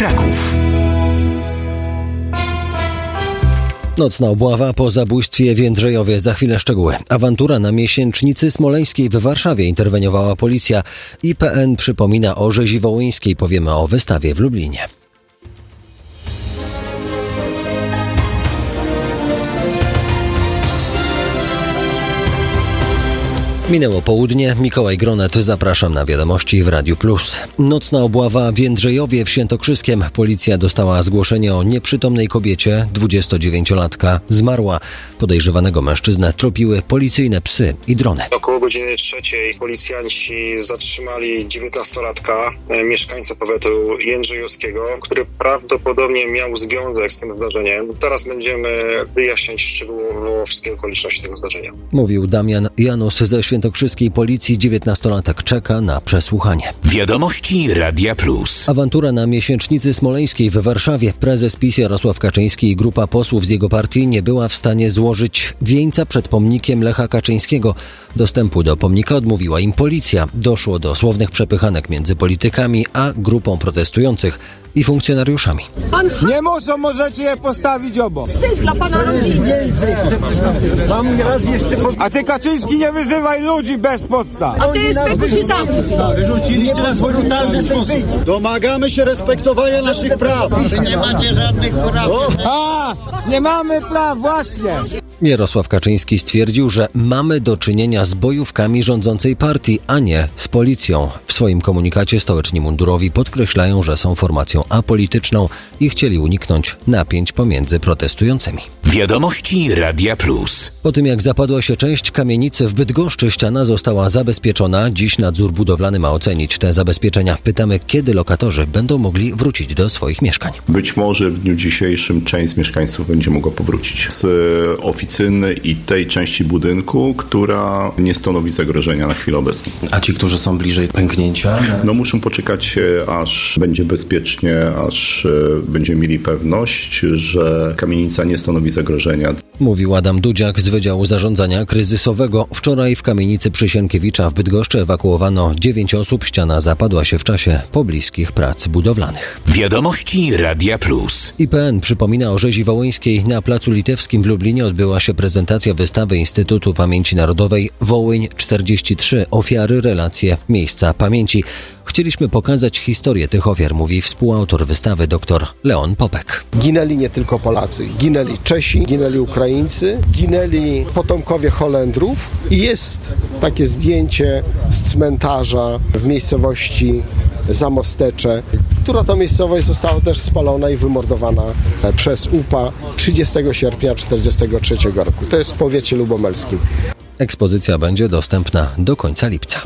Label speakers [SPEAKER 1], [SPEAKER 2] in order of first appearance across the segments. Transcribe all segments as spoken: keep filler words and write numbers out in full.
[SPEAKER 1] Kraków.
[SPEAKER 2] Nocna obława po zabójstwie w Jędrzejowie. Za chwilę szczegóły. Awantura na Miesięcznicy Smoleńskiej w Warszawie. Interweniowała policja. I P N przypomina o rzezi wołyńskiej. Powiemy o wystawie w Lublinie. Minęło południe. Mikołaj Gronet, zapraszam na wiadomości w Radiu Plus. Nocna obława w Jędrzejowie w Świętokrzyskiem. Policja dostała zgłoszenie o nieprzytomnej kobiecie. dwudziestodziewięciolatka zmarła. Podejrzewanego mężczyznę tropiły policyjne psy i drony.
[SPEAKER 3] Około godziny trzeciej policjanci zatrzymali dziewiętnastolatka, mieszkańca powiatu jędrzejowskiego, który prawdopodobnie miał związek z tym zdarzeniem. Teraz będziemy wyjaśniać szczegółowo wszystkie okoliczności tego zdarzenia.
[SPEAKER 2] Mówił Damian Janus ze świętokrzyskiej policji. dziewiętnastolatek czeka na przesłuchanie.
[SPEAKER 1] Wiadomości Radia Plus.
[SPEAKER 2] Awantura na Miesięcznicy Smoleńskiej w Warszawie. Prezes PiS Jarosław Kaczyński i grupa posłów z jego partii nie była w stanie złożyć wieńca przed pomnikiem Lecha Kaczyńskiego. Dostępu do pomnika odmówiła im policja. Doszło do słownych przepychanek między politykami a grupą protestujących i funkcjonariuszami.
[SPEAKER 4] Pan... Nie muszą, możecie je postawić obok.
[SPEAKER 5] Wstyd dla pana rodziny.
[SPEAKER 4] Mam raz jeszcze... A ty, Kaczyński, nie wyzywaj ludzi bez podstaw.
[SPEAKER 5] A ty respektuj się zamknąć.
[SPEAKER 6] Wyrzuciliście nas w brutalny sposób.
[SPEAKER 7] Domagamy się respektowania naszych praw. Wy nie macie żadnych praw.
[SPEAKER 4] A, nie mamy praw, właśnie.
[SPEAKER 2] Jarosław Kaczyński stwierdził, że mamy do czynienia z bojówkami rządzącej partii, a nie z policją. W swoim komunikacie stołeczni mundurowi podkreślają, że są formacją apolityczną i chcieli uniknąć napięć pomiędzy protestującymi.
[SPEAKER 1] Wiadomości Radia Plus.
[SPEAKER 2] Po tym jak zapadła się część kamienicy w Bydgoszczy, ściana została zabezpieczona. Dziś nadzór budowlany ma ocenić te zabezpieczenia. Pytamy, kiedy lokatorzy będą mogli wrócić do swoich mieszkań.
[SPEAKER 8] Być może w dniu dzisiejszym część z mieszkańców będzie mogła powrócić z oficyny i tej części budynku, która nie stanowi zagrożenia na chwilę obecną.
[SPEAKER 9] A ci, którzy są bliżej pęknięcia?
[SPEAKER 8] No muszą poczekać, aż będzie bezpiecznie, aż będziemy mieli pewność, że kamienica nie stanowi zagrożenia.
[SPEAKER 2] Mówił Adam Dudziak z Wydziału Zarządzania Kryzysowego. Wczoraj w kamienicy przy Sienkiewicza w Bydgoszczy ewakuowano dziewięć osób. Ściana zapadła się w czasie pobliskich prac budowlanych.
[SPEAKER 1] Wiadomości Radia Plus.
[SPEAKER 2] I P N przypomina o rzezi wołyńskiej. Na Placu Litewskim w Lublinie odbyła się prezentacja wystawy Instytutu Pamięci Narodowej Wołyń czterdzieści trzy. Ofiary, relacje, miejsca pamięci. Chcieliśmy pokazać historię tych ofiar, mówi współautor wystawy dr Leon Popek.
[SPEAKER 10] Ginęli nie tylko Polacy, ginęli Czesi, ginęli Ukraińcy, ginęli potomkowie Holendrów i jest takie zdjęcie z cmentarza w miejscowości Zamostecze, która to miejscowość została też spalona i wymordowana przez U P A trzydziestego sierpnia tysiąc dziewięćset czterdziestego trzeciego roku. To jest w powiecie lubomelskim.
[SPEAKER 2] Ekspozycja będzie dostępna do końca lipca.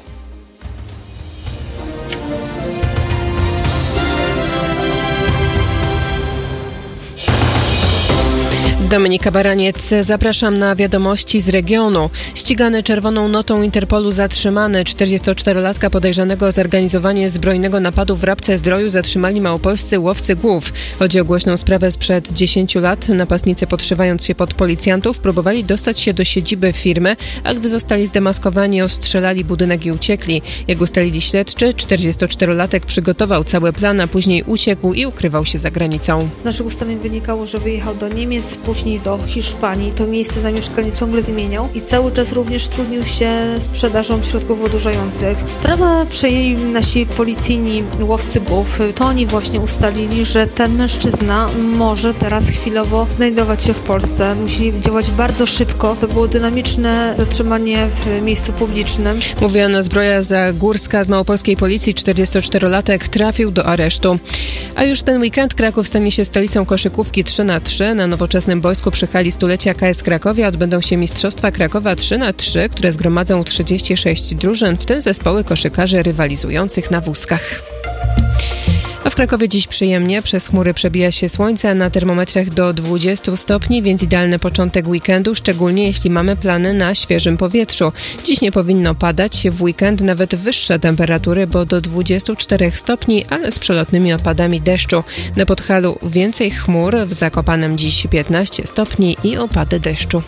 [SPEAKER 11] Dominika Baraniec, zapraszam na wiadomości z regionu. Ścigany czerwoną notą Interpolu zatrzymany czterdziestoczterolatka podejrzanego o zorganizowanie zbrojnego napadu w Rabce-Zdroju zatrzymali małopolscy łowcy głów. Chodzi o głośną sprawę sprzed dziesięciu lat. Napastnicy, podszywając się pod policjantów, próbowali dostać się do siedziby firmy, a gdy zostali zdemaskowani, ostrzelali budynek i uciekli. Jak ustalili śledczy, czterdziestoczterolatek przygotował cały plan, a później uciekł i ukrywał się za granicą.
[SPEAKER 12] Z naszych ustaleń wynikało, że wyjechał do Niemiec, później do Hiszpanii. To miejsce zamieszkania ciągle zmieniał i cały czas również trudnił się sprzedażą środków odurzających. Sprawę przejęli nasi policyjni łowcy głów. To oni właśnie ustalili, że ten mężczyzna może teraz chwilowo znajdować się w Polsce. Musieli działać bardzo szybko. To było dynamiczne zatrzymanie w miejscu publicznym.
[SPEAKER 11] Mówi Anna Zbroja-Zagórska z małopolskiej policji. czterdziestoczterolatek trafił do aresztu. A już ten weekend Kraków stanie się stolicą koszykówki trzy na trzy. Na nowoczesnym boisku przy hali stulecia K S Krakowia odbędą się Mistrzostwa Krakowa trzy na trzy, które zgromadzą trzydzieści sześć drużyn, w tym zespoły koszykarzy rywalizujących na wózkach. A w Krakowie dziś przyjemnie, przez chmury przebija się słońce, na termometrach do dwudziestu stopni, więc idealny początek weekendu, szczególnie jeśli mamy plany na świeżym powietrzu. Dziś nie powinno padać, w weekend nawet wyższe temperatury, bo do dwudziestu czterech stopni, ale z przelotnymi opadami deszczu. Na Podhalu więcej chmur, w Zakopanem dziś piętnaście stopni i opady deszczu.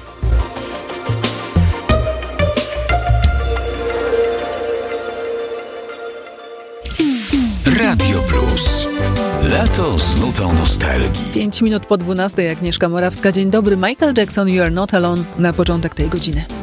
[SPEAKER 1] Radio Plus. Lato z nutą nostalgii.
[SPEAKER 13] Pięć minut po dwunastej, Agnieszka Morawska. Dzień dobry. Michael Jackson, You Are Not Alone na początek tej godziny.